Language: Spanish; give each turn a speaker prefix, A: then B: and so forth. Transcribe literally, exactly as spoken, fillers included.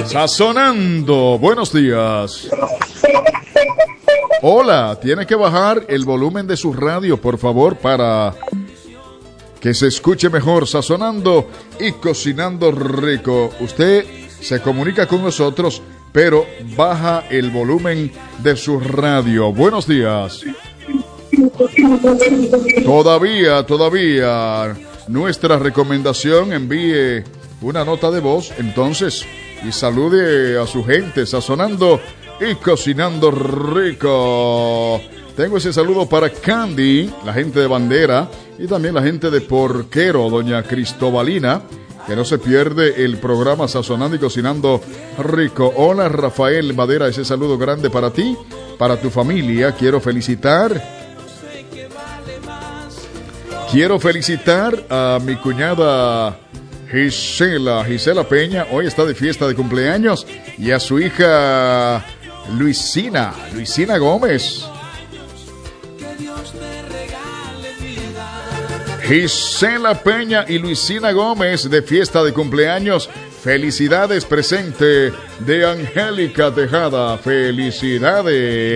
A: Sazonando, buenos días. Hola, tiene que bajar el volumen de su radio, por favor, para que se escuche mejor. Sazonando y cocinando rico. Usted se comunica con nosotros, pero baja el volumen de su radio. Buenos días. Todavía, todavía. Nuestra recomendación, envíe una nota de voz, entonces, y salude a su gente. Sazonando y cocinando rico. Tengo ese saludo para Candy, la gente de Bandera, y también la gente de Porquero, doña Cristobalina, que no se pierde el programa Sazonando y cocinando rico. Hola, Rafael Madera, ese saludo grande para ti, para tu familia. Quiero felicitar Quiero felicitar a mi cuñada Gisela, Gisela Peña, hoy está de fiesta de cumpleaños, y a su hija Luisina, Luisina Gómez. Gisela Peña y Luisina Gómez de fiesta de cumpleaños. Felicidades, presente de Angélica Tejada. Felicidades.